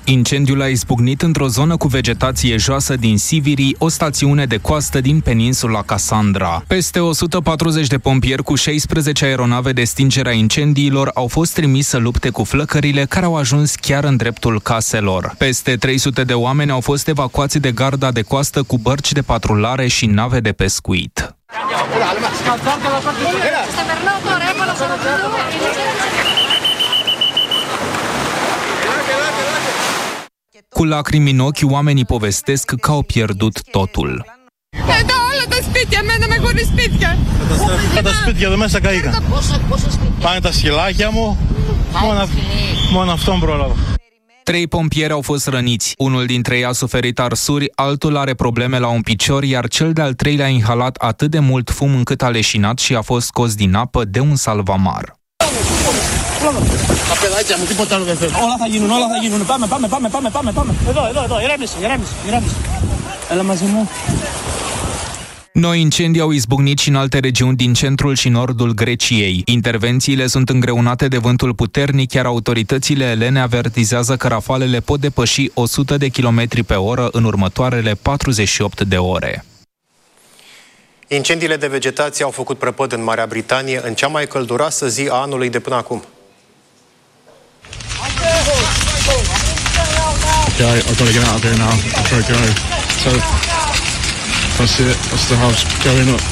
Incendiul a izbucnit într-o zonă cu vegetație joasă din Siviri, o stațiune de coastă din peninsula Cassandra. Peste 140 de pompieri cu 16 aeronave de stingere a incendiilor au fost trimiși să lupte cu flăcările care au ajuns chiar în dreptul caselor. Peste 300 de oameni au fost evacuați de garda de coastă cu bărci de patrulare și nave de pescuit. Cu lacrimi în ochi, oamenii povestesc că au pierdut totul. Τα σπίτια εδώ μέσα καήκαν. Πάνε τα σκυλάκια μου, μόνο αυτόν πρόλαβα. 3 pompieri au fost răniți. Unul dintre ei a suferit arsuri, altul are probleme la un picior, iar cel de-al treilea a inhalat atât de mult fum încât a leșinat și a fost scos din apă de un salvamar. Τα παιδάκια μου, τίποτα άλλο δεν θέλω. Όλα θα γίνουν. Πάμε. Εδώ, ηρέμησε. Έλα μαζί μου. Noi incendii au izbucnit și în alte regiuni din centrul și nordul Greciei. Intervențiile sunt îngreunate de vântul puternic, iar autoritățile elene avertizează că rafalele pot depăși 100 de km pe oră în următoarele 48 de ore. Incendiile de vegetație au făcut prăpăd în Marea Britanie în cea mai călduroasă zi a anului de până acum. Okay, I've got to get out of here now. I've got to go. So, that's it. That's the house going up.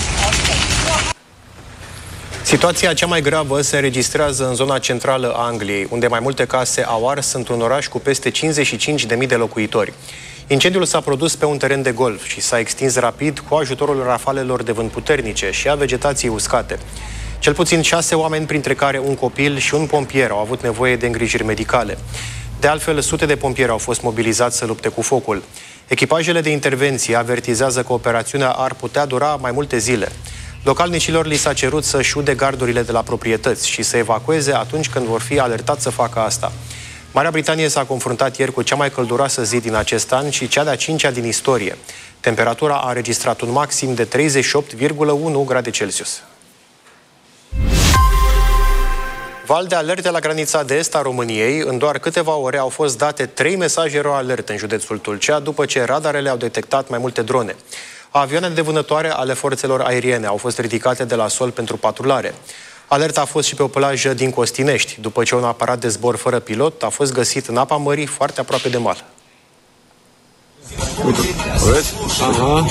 Situația cea mai gravă se înregistrează în zona centrală a Angliei, unde mai multe case au ars într-un oraș cu peste 55.000 de locuitori. Incendiul s-a produs pe un teren de golf și s-a extins rapid cu ajutorul rafalelor de vânt puternice și a vegetației uscate. Cel puțin 6 oameni, printre care un copil și un pompier, au avut nevoie de îngrijiri medicale. De altfel, sute de pompieri au fost mobilizați să lupte cu focul. Echipajele de intervenție avertizează că operațiunea ar putea dura mai multe zile. Localnicilor li s-a cerut să-și ude gardurile de la proprietăți și să evacueze atunci când vor fi alertați să facă asta. Marea Britanie s-a confruntat ieri cu cea mai călduroasă zi din acest an și cea de-a 5-a din istorie. Temperatura a înregistrat un maxim de 38,1 grade Celsius. Val de alerte la granița de est a României. În doar câteva ore au fost date 3 mesaje ro-alert în județul Tulcea, după ce radarele au detectat mai multe drone. Avioane de vânătoare ale forțelor aeriene au fost ridicate de la sol pentru patrulare. Alerta a fost și pe o plajă din Costinești, după ce un aparat de zbor fără pilot a fost găsit în apa mării, foarte aproape de mal. Uite, vezi? Aha.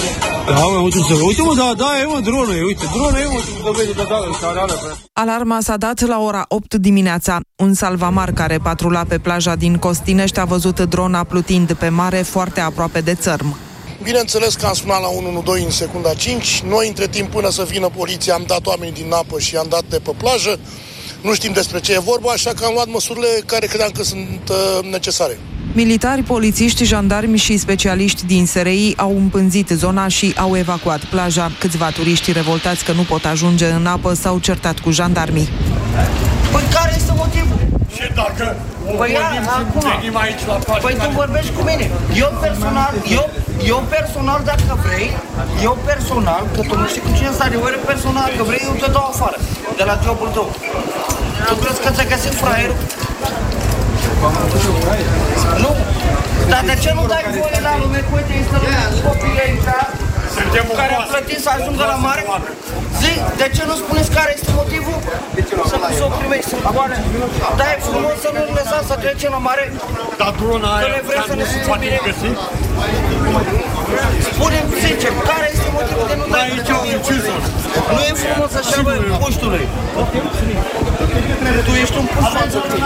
Alarma s-a dat la ora 8 dimineața. Un salvamar care patrula pe plaja din Costinești a văzut drona plutind pe mare foarte aproape de țărm. Bineînțeles că am sunat la 112 în secunda 5. Noi, între timp, până să vină poliția, am dat oamenii din apă și am dat de pe plajă. Nu știm despre ce e vorba, așa că am luat măsurile care credeam că sunt necesare. Militari, polițiști, jandarmi și specialiști din SRI au împânzit zona și au evacuat plaja. Câțiva turiști revoltați că nu pot ajunge în apă s-au certat cu jandarmii. Păi care este motivul? Și dacă venim aici la plajă... Păi tu vorbești cu mine. Eu personal, dacă vrei, că tu nu știi cu cine stare, eu personal, că vrei, eu te dau afară de la jobul tău. Tu crezi că ți-a găsit fraierul? Nu. Dar de ce nu dai voie la lume? Uite, este copii aici care a plătit să ajungă la mare? Zic, de ce nu spuneți care este motivul? Să nu se oprimești, să moare. Da, e frumos să nu-l lăsați să trecem la mare. Dar drona aia nu se poate găsi? Spune-mi sincer, care este motivul de nu dai voie? Nu e frumos așa, bă, puștule. Tu ești un puș.